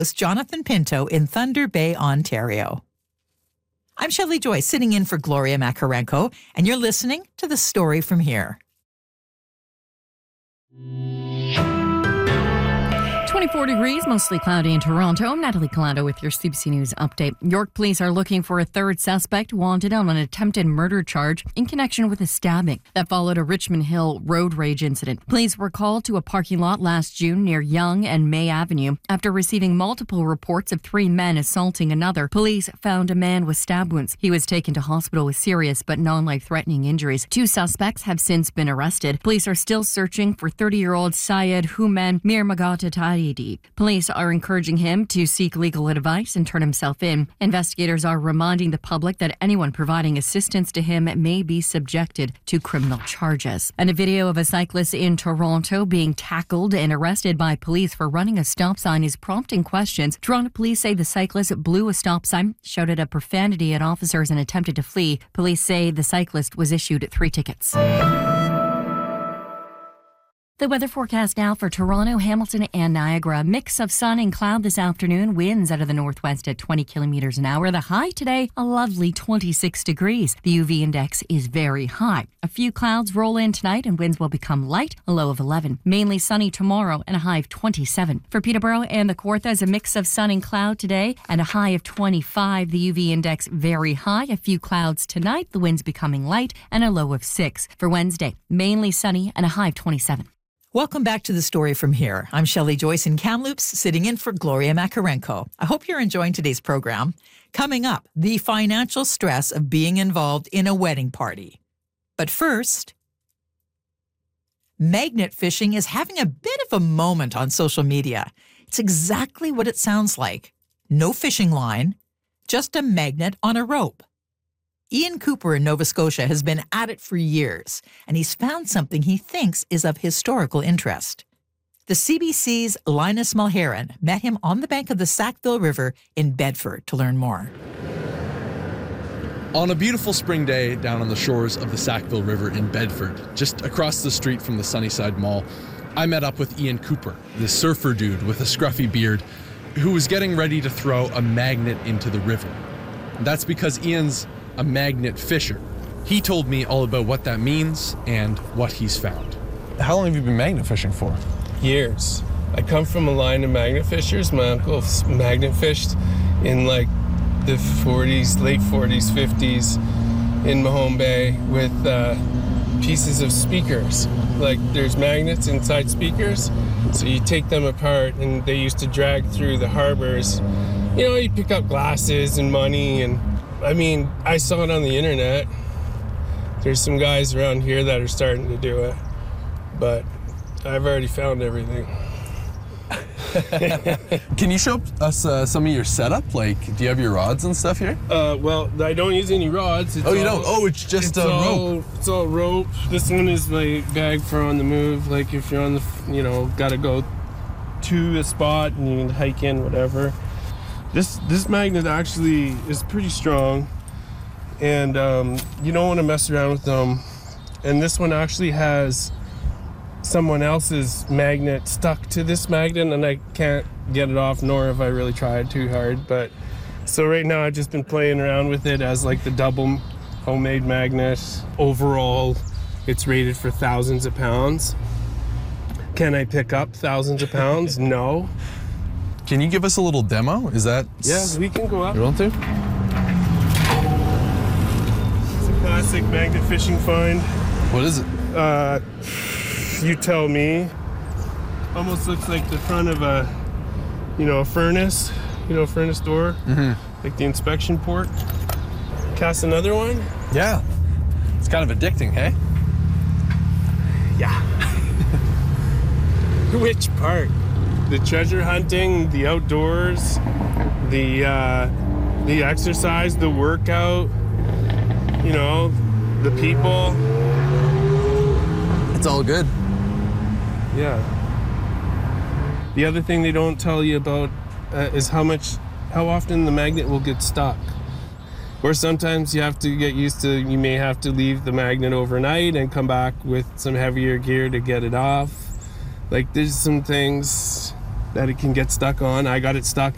Jonathan Pinto in Thunder Bay, Ontario. I'm Shelley Joyce, sitting in for Gloria Makarenko, and you're listening to The Story from Here. 24 degrees, mostly cloudy in Toronto. I'm Natalie Colando with your CBC News update. York police are looking for a third suspect wanted on an attempted murder charge in connection with a stabbing that followed a Richmond Hill road rage incident. Police were called to a parking lot last June near Yonge and May Avenue after receiving multiple reports of 3 men assaulting another. Police found a man with stab wounds. He was taken to hospital with serious but non-life-threatening injuries. 2 suspects have since been arrested. Police are still searching for 30-year-old Syed Houman Mirmagatatadi. Police are encouraging him to seek legal advice and turn himself in. Investigators are reminding the public that anyone providing assistance to him may be subjected to criminal charges. And a video of a cyclist in Toronto being tackled and arrested by police for running a stop sign is prompting questions. Toronto police say the cyclist blew a stop sign, shouted a profanity at officers, and attempted to flee. Police say the cyclist was issued 3 tickets. The weather forecast now for Toronto, Hamilton and Niagara. A mix of sun and cloud this afternoon. Winds out of the northwest at 20 kilometers an hour. The high today, a lovely 26 degrees. The UV index is very high. A few clouds roll in tonight and winds will become light, a low of 11. Mainly sunny tomorrow and a high of 27. For Peterborough and the Kawarthas, a mix of sun and cloud today and a high of 25. The UV index very high. A few clouds tonight. The winds becoming light and a low of 6. For Wednesday, mainly sunny and a high of 27. Welcome back to The Story from Here. I'm Shelley Joyce in Kamloops, sitting in for Gloria Makarenko. I hope you're enjoying today's program. Coming up, the financial stress of being involved in a wedding party. But first, magnet fishing is having a bit of a moment on social media. It's exactly what it sounds like. No fishing line, just a magnet on a rope. Ian Cooper in Nova Scotia has been at it for years, and he's found something he thinks is of historical interest. The CBC's Linus Mulheron met him on the bank of the Sackville River in Bedford to learn more. On a beautiful spring day down on the shores of the Sackville River in Bedford, just across the street from the Sunnyside Mall, I met up with Ian Cooper, this surfer dude with a scruffy beard, who was getting ready to throw a magnet into the river. That's because Ian's a magnet fisher. He told me all about what that means and what he's found. How long have you been magnet fishing for? Years. I come from a line of magnet fishers. My uncle magnet fished in like the 40s, late 40s, 50s in Mahone Bay with pieces of speakers. Like there's magnets inside speakers, so you take them apart and they used to drag through the harbors. You know, you pick up glasses and money, and I mean, I saw it on the internet. There's some guys around here that are starting to do it, but I've already found everything. Can you show us some of your setup? Like, do you have your rods and stuff here? Well, I don't use any rods. You don't? Oh, it's just a rope. It's all rope. This one is my bag for on the move. Like if you're on the, gotta go to a spot and you can hike in, whatever. This magnet actually is pretty strong, and you don't want to mess around with them. And this one actually has someone else's magnet stuck to this magnet, and I can't get it off, nor have I really tried too hard. But so right now I've just been playing around with it as like the double homemade magnet. Overall, it's rated for thousands of pounds. Can I pick up thousands of pounds? No. Can you give us a little demo? Is that... Yeah, we can go up. You want to? It's a classic magnet fishing find. What is it? You tell me. Almost looks like the front of a furnace. Furnace door. Mm-hmm. Like the inspection port. Cast another one? Yeah. It's kind of addicting, hey? Yeah. Which part? The treasure hunting, the outdoors, the exercise, the workout, the people. It's all good. Yeah. The other thing they don't tell you about is how often the magnet will get stuck. Or sometimes you have to get used to, you may have to leave the magnet overnight and come back with some heavier gear to get it off. Like there's some things that it can get stuck on. I got it stuck